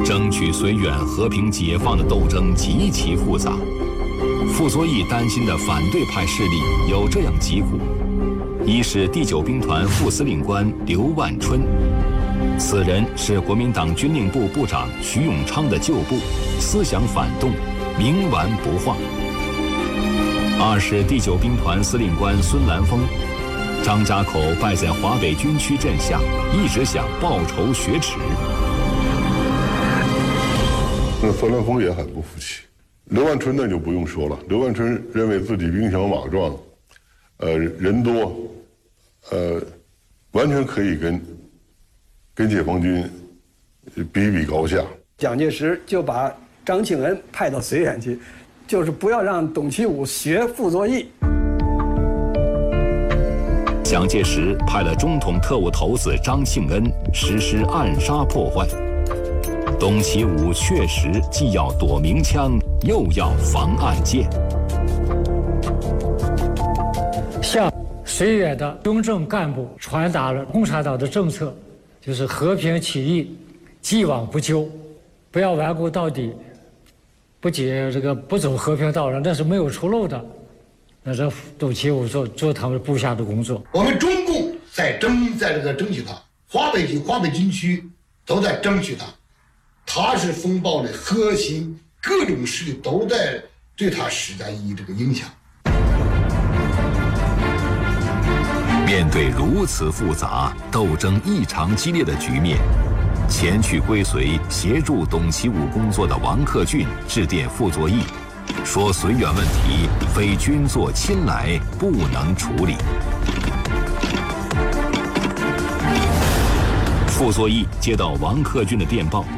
争取绥远和平解放的斗争极其复杂。傅作义担心的反对派势力有这样几股：一是第9兵团副司令官刘万春，此人是国民党军令部部长徐永昌的旧部，思想反动，冥顽不化；二是第9兵团司令官孙兰峰，张家口败在华北军区阵下，一直想报仇雪耻。 那孙兰峰也很不服气。刘万春那就不用说了，刘万春认为自己兵强马壮，人多，完全可以跟解放军比比高下。 蒋介石就把张庆恩派到绥远去，就是不要让董其武学傅作义。 蒋介石派了中统特务头子张庆恩实施暗杀破坏。董其武确实既要躲明枪，又要防暗箭。 向绥远的中正干部传达了共产党的政策，就是和平起义，既往不咎，不要顽固到底，不走和平道路，那是没有出路的。那是董其武做他们部下的工作。 我们中共在争取他，华北军区都在争取他。他是风暴的核心，各种势力都在对他施加影响。 面对如此复杂、斗争异常激烈的局面，前去归绥协助董其武工作的王克俊致电傅作义，说绥远问题非军座亲来不能处理。傅作义接到王克俊的电报，